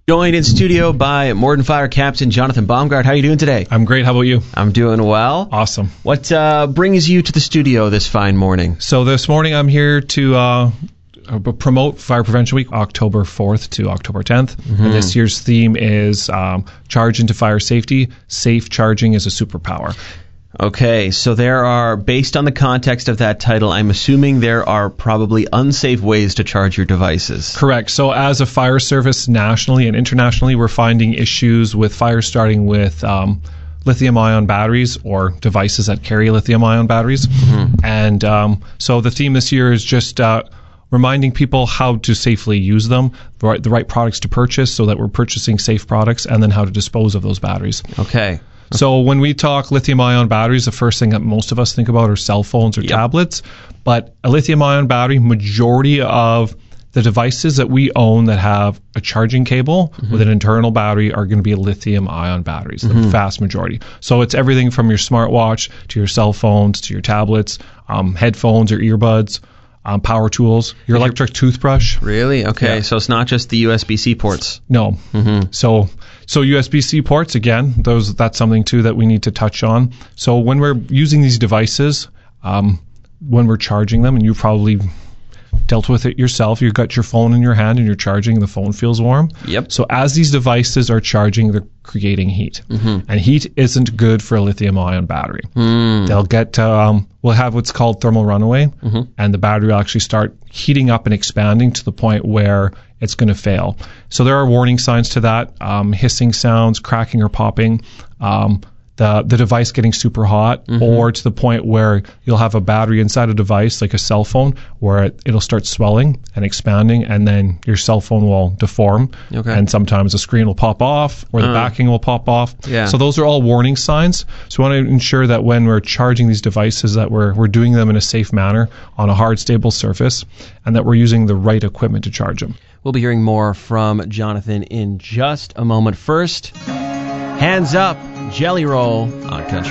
Joined in studio by Morden Fire Captain Jonathan Baumgart. How are you doing today? I'm great. How about you? I'm doing well. Awesome. What brings you to the studio this fine morning? So this morning I'm here to promote Fire Prevention Week, October 4th to October 10th. And this year's theme is Charge into Fire Safety. Safe charging is a superpower. Okay, so there are, based on the context of that title, I'm assuming there are probably unsafe ways to charge your devices. Correct. So as a fire service nationally and internationally, we're finding issues with fire starting with lithium-ion batteries or devices that carry lithium-ion batteries. And so the theme this year is just reminding people how to safely use them, the right products to purchase so that we're purchasing safe products, and then how to dispose of those batteries. Okay. So when we talk lithium-ion batteries, the first thing that most of us think about are cell phones or tablets. But a lithium-ion battery, majority of the devices that we own that have a charging cable with an internal battery are going to be lithium-ion batteries, the vast majority. So it's everything from your smartwatch to your cell phones to your tablets, headphones or earbuds, power tools, your electric toothbrush. Really? Okay, Yeah. so it's not just the USB-C ports. No. So USB-C ports, again, that's something too that we need to touch on. So when we're using these devices, when we're charging them, and you probably dealt with it yourself, you've got your phone in your hand and you're charging, the phone feels warm. Yep. So as these devices are charging, they're creating heat. And heat isn't good for a lithium-ion battery. They'll get, we'll have what's called thermal runaway, and the battery will actually start heating up and expanding to the point where it's going to fail. So there are warning signs to that, hissing sounds, cracking or popping, the device getting super hot, or to the point where you'll have a battery inside a device like a cell phone where it'll start swelling and expanding, and then your cell phone will deform, and sometimes the screen will pop off or the backing will pop off. So those are all warning signs. So we want to ensure that when we're charging these devices that we're doing them in a safe manner on a hard, stable surface, and that we're using the right equipment to charge them. We'll be hearing more from Jonathan in just a moment. First, Hands Up, Jelly Roll on Country